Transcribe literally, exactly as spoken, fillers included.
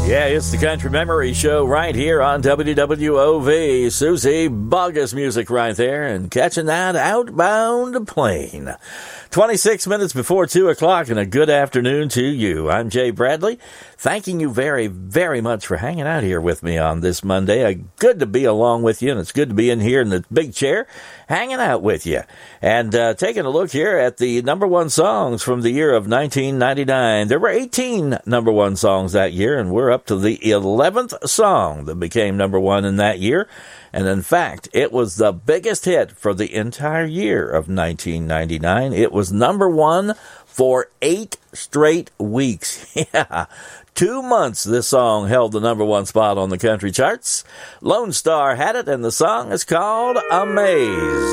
Yeah, it's the Country Memory Show right here on W W O V. Susie Bogus music right there, and catching that outbound plane. twenty-six minutes before two o'clock, and a good afternoon to you. I'm Jay Bradley, thanking you very, very much for hanging out here with me on this Monday. Uh, good to be along with you, and it's good to be in here in the big chair, hanging out with you. And uh, taking a look here at the number one songs from the year of nineteen ninety-nine. There were eighteen number one songs that year, and we're up to the eleventh song that became number one in that year. And in fact, it was the biggest hit for the entire year of nineteen ninety-nine. It was number one for eight straight weeks. Yeah, two months this song held the number one spot on the country charts. Lone Star had it, and the song is called Amaze.